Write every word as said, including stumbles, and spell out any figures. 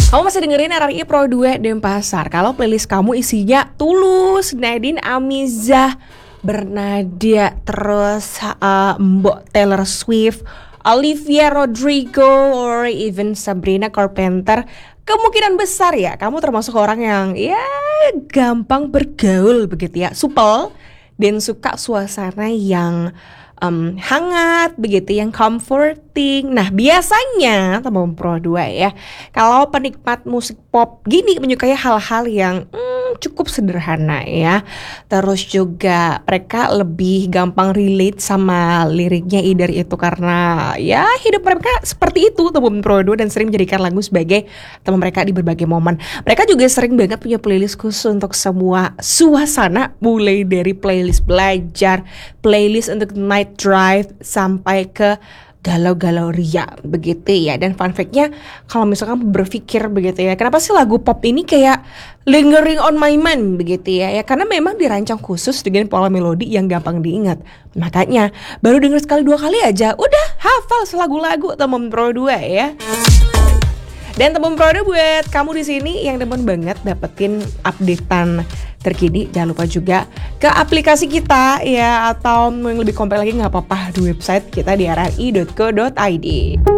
Kamu masih dengerin R R I Pro dua Denpasar. Kalau playlist kamu isinya Tulus, Nadine Amizah, Bernadya, terus uh, Mbok Taylor Swift, Olivia Rodrigo, or even Sabrina Carpenter, kemungkinan besar ya kamu termasuk orang yang ya gampang bergaul begitu ya, supel dan suka suasana yang um, hangat begitu, yang comforting. Nah biasanya teman Pro dua ya, kalau penikmat musik pop gini menyukai hal-hal yang hmm, cukup sederhana ya. Terus juga mereka lebih gampang relate sama liriknya, either itu karena ya hidup mereka seperti itu teman Pro dua, dan sering menjadikan lagu sebagai teman mereka di berbagai momen. Mereka juga sering banget punya playlist khusus untuk semua suasana, mulai dari playlist belajar, playlist untuk night drive, sampai ke galau-galau ria begitu ya. Dan fun fact-nya, kalau misalkan berpikir begitu ya, kenapa sih lagu pop ini kayak lingering on my mind begitu ya, ya karena memang dirancang khusus dengan pola melodi yang gampang diingat. Makanya baru denger sekali dua kali aja udah hafal selagu-lagu temen Pro dua ya. Dan temen Pro dua buat kamu di sini yang demen banget dapetin updatean terkini, jangan lupa juga ke aplikasi kita ya, atau yang lebih kompleks lagi nggak apa-apa di website kita di r r i dot co dot i d.